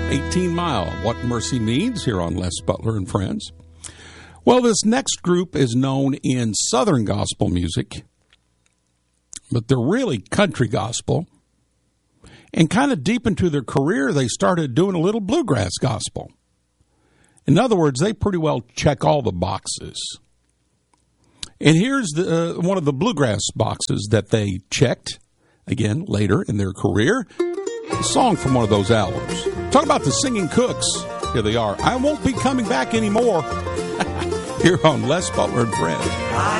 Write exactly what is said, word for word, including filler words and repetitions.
eighteen Mile, What Mercy Means, here on Les Butler and Friends. Well, this next group is known in Southern gospel music, but they're really country gospel. And kind of deep into their career, they started doing a little bluegrass gospel. In other words, they pretty well check all the boxes. And here's the, uh, one of the bluegrass boxes that they checked, again, later in their career. A song from one of those albums. Talk about the Singing Cooks. Here they are. I Won't Be Coming Back Anymore. Here on Les Butler and Friends.